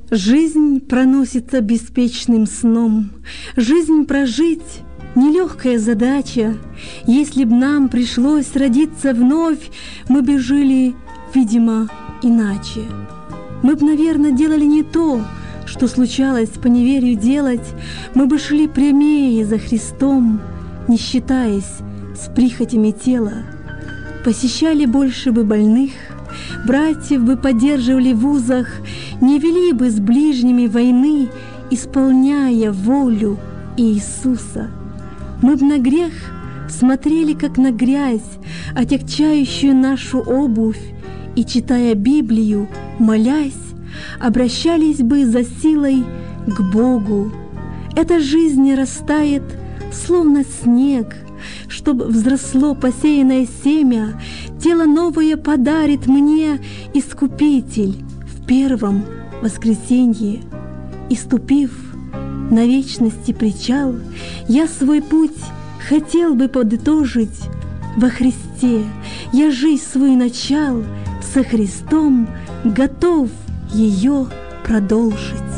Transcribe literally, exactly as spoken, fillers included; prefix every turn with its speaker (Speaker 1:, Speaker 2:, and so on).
Speaker 1: Жизнь проносится беспечным сном, жизнь прожить — нелегкая задача. Если б нам пришлось родиться вновь, мы бы жили, видимо, иначе. Мы б, наверное, делали не то, что случалось по неверию делать. Мы бы шли прямее за Христом, не считаясь с прихотями тела. Посещали больше бы больных, братьев бы поддерживали в вузах, не вели бы с ближними войны, исполняя волю Иисуса. Мы б на грех смотрели, как на грязь, отягчающую нашу обувь, и, читая Библию, молясь, обращались бы за силой к Богу. Эта жизнь растает, словно снег, чтоб взросло посеянное семя, тело новое подарит мне Искупитель в первом воскресенье. И ступив на вечности причал, я свой путь хотел бы подытожить во Христе. Я жизнь свою начал, со Христом готов ее продолжить.